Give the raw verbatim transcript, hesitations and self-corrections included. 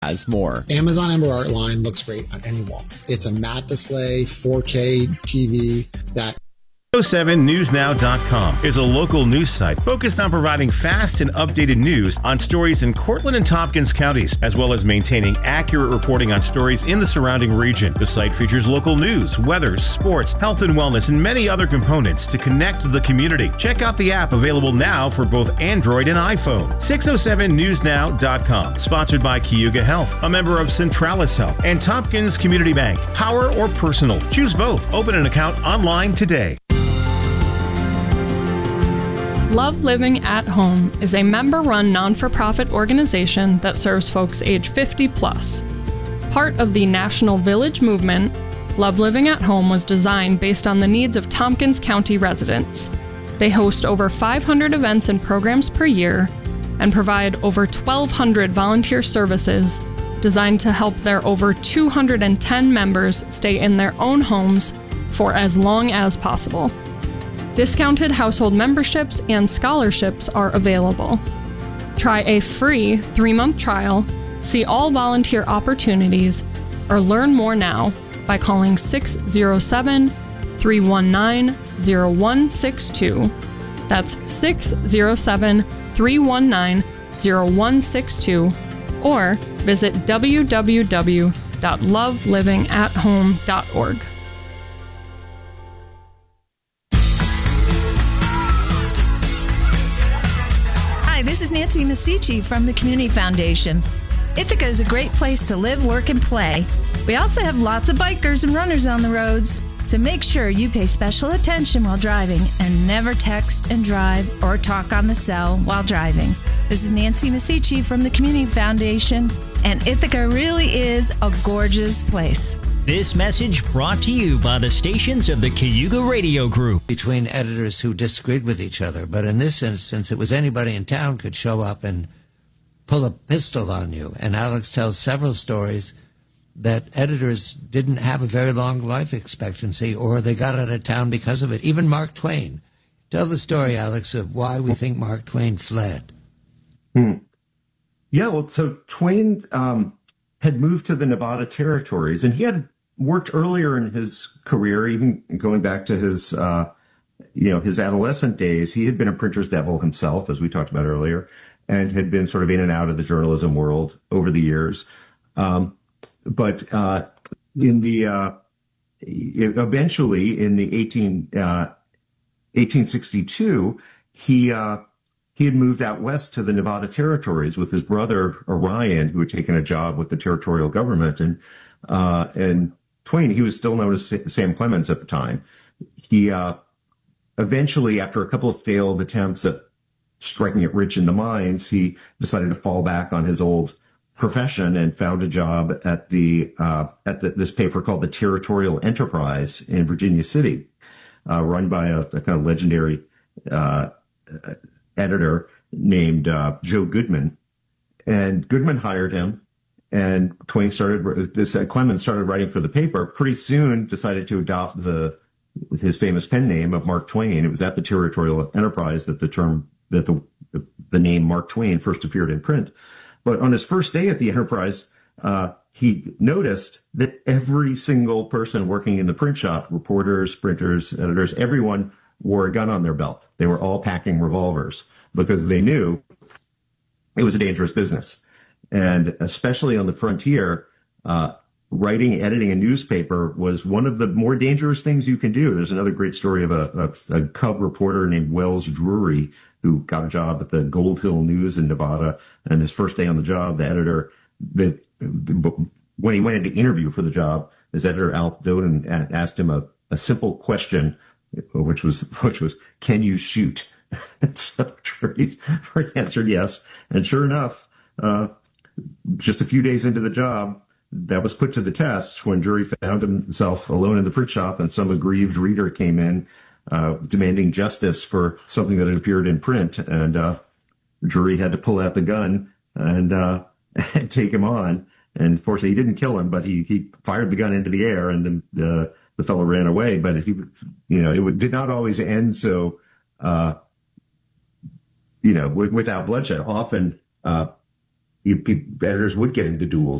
As more. Amazon Emerald Art line looks great on any wall. It's a matte display, four K T V that six oh seven news now dot com is a local news site focused on providing fast and updated news on stories in Cortland and Tompkins counties, as well as maintaining accurate reporting on stories in the surrounding region. The site features local news, weather, sports, health and wellness, and many other components to connect the community. Check out the app available now for both Android and iPhone. six oh seven news now dot com, sponsored by Cayuga Health, a member of Centralis Health, and Tompkins Community Bank. Power or personal, choose both. Open an account online today. Love Living at Home is a member-run non-for-profit organization that serves folks age fifty plus. Part of the National Village movement, Love Living at Home was designed based on the needs of Tompkins County residents. They host over five hundred events and programs per year and provide over twelve hundred volunteer services designed to help their over two hundred ten members stay in their own homes for as long as possible. Discounted household memberships and scholarships are available. Try a free three-month trial, see all volunteer opportunities, or learn more now by calling six oh seven, three one nine, oh one six two. That's six oh seven, three one nine, oh one six two, or visit w w w dot love living at home dot org. This is Nancy Nasici from the Community Foundation. Ithaca is a great place to live, work, and play. We also have lots of bikers and runners on the roads, so make sure you pay special attention while driving and never text and drive or talk on the cell while driving. This is Nancy Nasici from the Community Foundation, and Ithaca really is a gorgeous place. This message brought to you by the stations of the Cayuga Radio Group. Between editors who disagreed with each other, but in this instance, it was anybody in town could show up and pull a pistol on you. And Alex tells several stories that editors didn't have a very long life expectancy, or they got out of town because of it. Even Mark Twain. Tell the story, Alex, of why we think Mark Twain fled. Hmm. Yeah, well, so Twain um, had moved to the Nevada territories, and he had worked earlier in his career, even going back to his, uh, you know, his adolescent days. He had been a printer's devil himself, as we talked about earlier, and had been sort of in and out of the journalism world over the years. Um, but uh, in the uh, eventually in the eighteen, uh, eighteen sixty-two, he uh, he had moved out west to the Nevada territories with his brother Orion, who had taken a job with the territorial government, and uh, and Twain, he was still known as Sam Clemens at the time. He uh, eventually, after a couple of failed attempts at striking it rich in the mines, he decided to fall back on his old profession and found a job at the uh, at the, this paper called the Territorial Enterprise in Virginia City, uh, run by a, a kind of legendary uh, editor named uh, Joe Goodman. And Goodman hired him. And Twain started, this uh, Clemens started writing for the paper. Pretty soon decided to adopt the his famous pen name of Mark Twain. It was at the Territorial Enterprise that the term, that the the name Mark Twain first appeared in print. But on his first day at the Enterprise, uh, he noticed that every single person working in the print shop, reporters, printers, editors, everyone wore a gun on their belt. They were all packing revolvers because they knew it was a dangerous business. And especially on the frontier, uh, writing, editing a newspaper was one of the more dangerous things you can do. There's another great story of a, a, a cub reporter named Wells Drury who got a job at the Gold Hill News in Nevada. And his first day on the job, the editor, the, when he went in to interview for the job, his editor, Al Doden, asked him a, a simple question, which was, which was, can you shoot? And so Drury answered yes. And sure enough, uh, just a few days into the job, that was put to the test when Drury found himself alone in the print shop and some aggrieved reader came in uh, demanding justice for something that had appeared in print. And uh, Drury had to pull out the gun and, uh, and take him on. And fortunately, he didn't kill him, but he, he fired the gun into the air and the, the, the fellow ran away. But he, you know, it did not always end so, uh, you know, w- without bloodshed. Often, uh, you, editors would get into duels